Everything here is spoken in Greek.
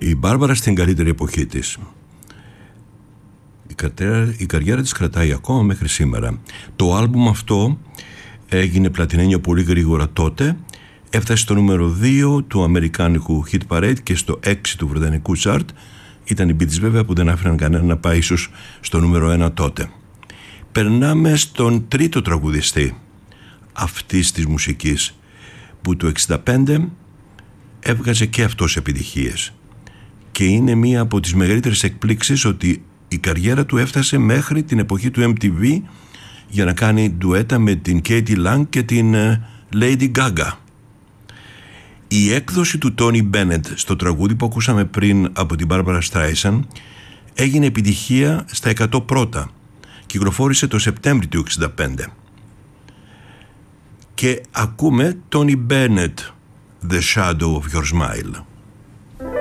Η Μπάρμπαρα στην καλύτερη εποχή της. Η καριέρα της κρατάει ακόμα μέχρι σήμερα. Το άλμπουμ αυτό έγινε πλατινένιο πολύ γρήγορα τότε. Έφτασε στο νούμερο 2 του αμερικάνικου Hit Parade και στο 6 του βρετανικού chart. Ήταν οι Beatles βέβαια που δεν άφηναν κανένα να πάει ίσως στο νούμερο 1 τότε. Περνάμε στον τρίτο τραγουδιστή αυτής της μουσικής, που το 65 έβγαζε και αυτός επιτυχίες. Και είναι μία από τις μεγαλύτερες εκπλήξεις ότι η καριέρα του έφτασε μέχρι την εποχή του MTV για να κάνει ντουέτα με την Katie Lang και την Lady Gaga. Η έκδοση του Tony Bennett στο τραγούδι που ακούσαμε πριν από την Barbra Streisand έγινε επιτυχία στα 100 πρώτα. Κυκλοφόρησε το Σεπτέμβρη του 65. Και ακούμε Tony Bennett, The Shadow of Your Smile.